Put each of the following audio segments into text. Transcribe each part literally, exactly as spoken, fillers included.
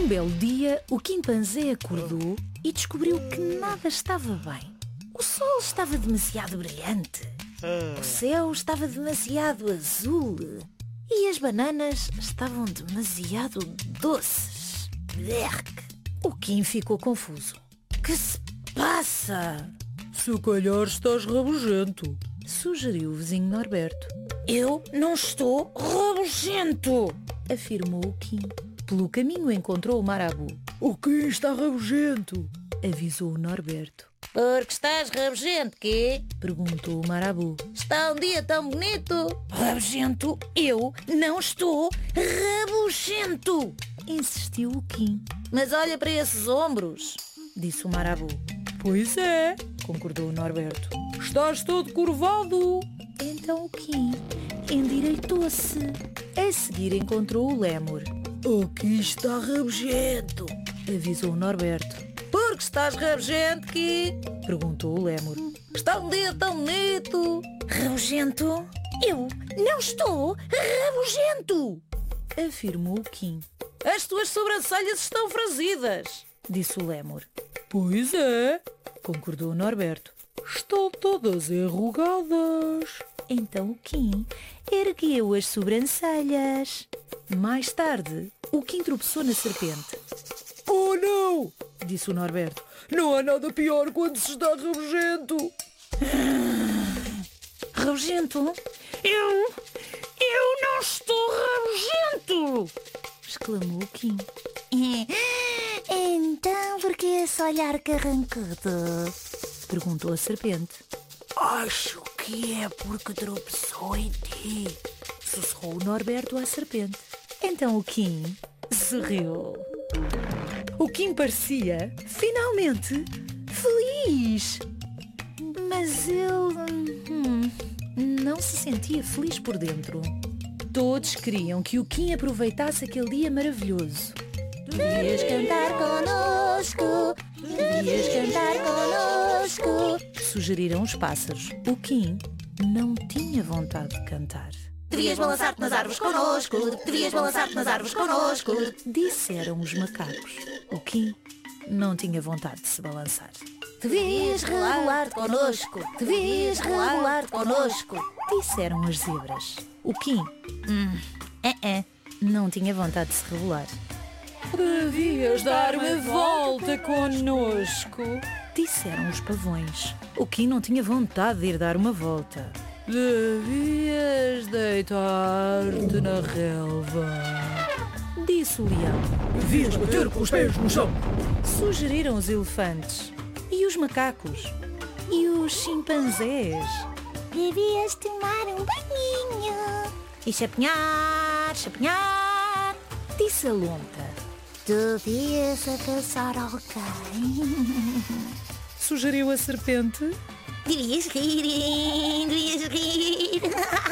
Um belo dia, o quimpanzé acordou e descobriu que nada estava bem. O sol estava demasiado brilhante, o céu estava demasiado azul e as bananas estavam demasiado doces. Berk! O Kim ficou confuso. Que se passa? Se calhar estás rabugento, Sugeriu o vizinho Norberto. Eu não estou rabugento, Afirmou o Kim. Pelo caminho encontrou o Marabu. O Kim está rabugento, Avisou o Norberto. porque estás rabugento, quê? Perguntou o Marabu. Está um dia tão bonito. Rabugento? Eu não estou rabugento! Insistiu o Kim. Mas olha para esses ombros. Disse o Marabu. Pois é, Concordou o Norberto. estás todo curvado. Então o Kim endireitou-se. A seguir encontrou o Lémur. O Kim está rabugento, Avisou o Norberto. Porque estás rabugento, quê? Perguntou o Lémur. Está um dia tão bonito. Rabugento? Eu não estou rabugento! Afirmou o Kim. As tuas sobrancelhas estão franzidas. Disse o Lémur. Pois é, Concordou o Norberto. estão todas enrugadas. Então o Kim ergueu as sobrancelhas. Mais tarde, o Kim tropeçou na serpente. Oh não, Disse o Norberto. não há nada pior quando se está rabugento. Rabugento? Eu... eu não estou rabugento! Exclamou o Kim. Então por que esse olhar carrancudo? Perguntou a serpente. Acho que é porque tropeçou em ti. Sussurrou o Norberto à serpente. Então o Kim sorriu. O Kim parecia, finalmente, feliz. Mas ele hum, não se sentia feliz por dentro. Todos queriam que o Kim aproveitasse aquele dia maravilhoso. Devias cantar conosco. Devias cantar conosco. Sugeriram os pássaros. O Kim não tinha vontade de cantar. Devias balançar-te nas árvores conosco. Devias balançar-te nas árvores conosco. Disseram os macacos. O Kim não tinha vontade de se balançar. Devias rebolar-te conosco. Devias rebolar-te conosco. Disseram as zebras. O Kim hum, é, é, não tinha vontade de se rebolar. Devias dar uma volta connosco. Disseram os pavões. O Kim não tinha vontade de ir dar uma volta. Devias deitar-te na relva. Disse o leão. Devias bater com os pés no chão. Sugeriram os elefantes. E os macacos. E os chimpanzés. Devias tomar um banhinho. E chapinhar, chapinhar. Disse a lontra. Devias abraçar alguém. Sugeriu a serpente. Devias rir, devias rir.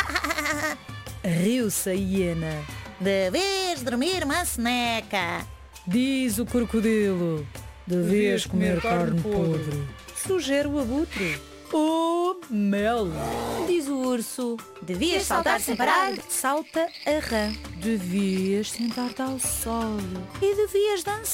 Riu-se a hiena. Devias dormir uma soneca. Diz o crocodilo. Devias comer carne podre. Sugere o abutre. Oh, mel. Diz o urso. Devias saltar sem parar. Salta a rã. Devias sentar-te ao sol. E devias dançar.